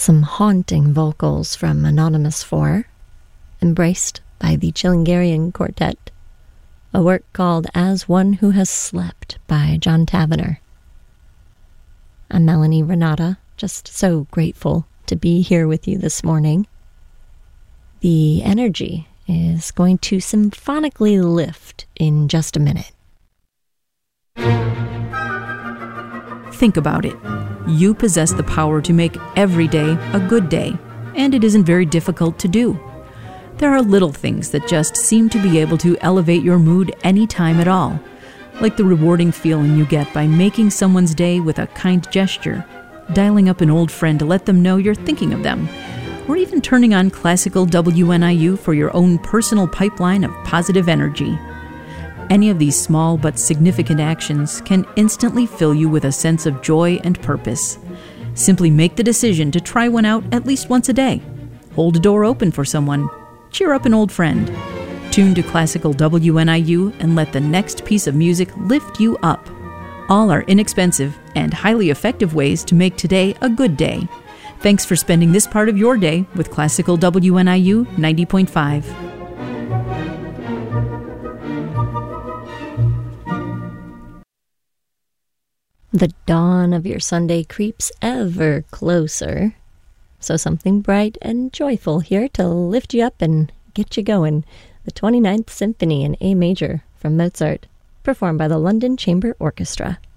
Some haunting vocals from Anonymous 4, embraced by the Chilingarian Quartet, a work called As One Who Has Slept by John Tavener. I'm Melanie Renata, just so grateful to be here with you this morning. The energy is going to symphonically lift in just a minute. Think about it. You possess the power to make every day a good day, and it isn't very difficult to do. There are little things that just seem to be able to elevate your mood any time at all, like the rewarding feeling you get by making someone's day with a kind gesture, dialing up an old friend to let them know you're thinking of them, or even turning on classical WNIU for your own personal pipeline of positive energy. Any of these small but significant actions can instantly fill you with a sense of joy and purpose. Simply make the decision to try one out at least once a day. Hold a door open for someone. Cheer up an old friend. Tune to classical WNIU and let the next piece of music lift you up. All are inexpensive and highly effective ways to make today a good day. Thanks for spending this part of your day with classical WNIU 90.5. The dawn of your Sunday creeps ever closer. So something bright and joyful here to lift you up and get you going. The 29th Symphony in A major from Mozart, performed by the London Chamber Orchestra.